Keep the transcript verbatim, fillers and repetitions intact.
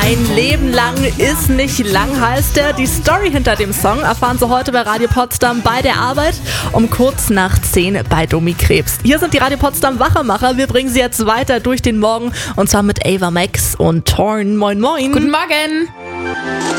Ein Leben lang ist nicht lang, heißt der. Die Story hinter dem Song erfahren Sie heute bei Radio Potsdam bei der Arbeit um kurz nach zehn bei Domi Krebs. Hier sind die Radio Potsdam Wachermacher. Wir bringen Sie jetzt weiter durch den Morgen und zwar mit Ava Max und Torn. Moin moin. Guten Morgen.